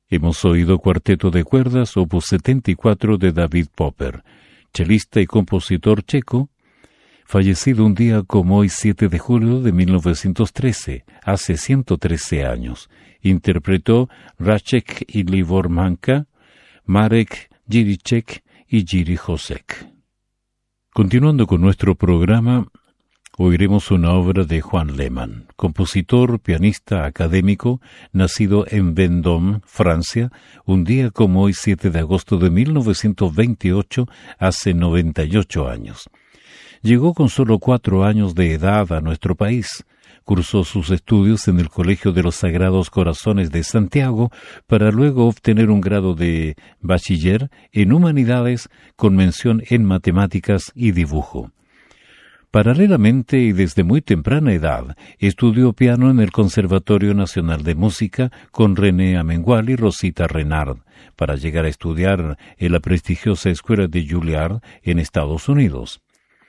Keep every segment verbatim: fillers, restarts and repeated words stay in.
Hemos oído Cuarteto de Cuerdas, opus setenta y cuatro de David Popper, chelista y compositor checo, fallecido un día como hoy siete de julio de mil novecientos trece, hace ciento trece años. Interpretó Racek y Libor Manka, Marek Jiricek y Jiří Hosek. Continuando con nuestro programa, oiremos una obra de Juan Lehmann, compositor, pianista, académico, nacido en Vendôme, Francia, un día como hoy siete de agosto de mil novecientos veintiocho, hace noventa y ocho años. Llegó con solo cuatro años de edad a nuestro país. Cursó sus estudios en el Colegio de los Sagrados Corazones de Santiago para luego obtener un grado de bachiller en Humanidades con mención en Matemáticas y Dibujo. Paralelamente y desde muy temprana edad, estudió piano en el Conservatorio Nacional de Música con René Amengual y Rosita Renard, para llegar a estudiar en la prestigiosa Escuela de Juilliard en Estados Unidos.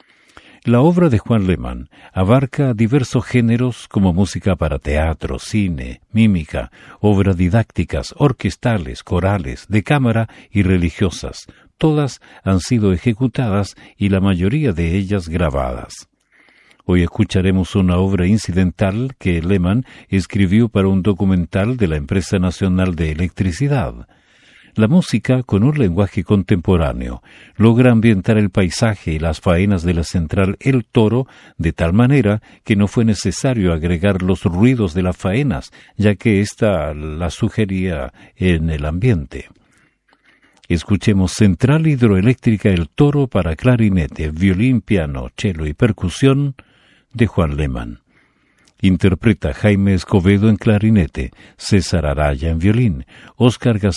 La obra de Juan Lehmann abarca diversos géneros como música para teatro, cine, mímica, obras didácticas, orquestales, corales, de cámara y religiosas. Todas han sido ejecutadas y la mayoría de ellas grabadas. Hoy escucharemos una obra incidental que Lehmann escribió para un documental de la Empresa Nacional de Electricidad. La música, con un lenguaje contemporáneo, logra ambientar el paisaje y las faenas de la central El Toro de tal manera que no fue necesario agregar los ruidos de las faenas, ya que ésta las sugería en el ambiente. Escuchemos Central Hidroeléctrica El Toro para clarinete, violín, piano, cello y percusión de Juan Lehmann. Interpreta Jaime Escobedo en clarinete, César Araya en violín, Óscar García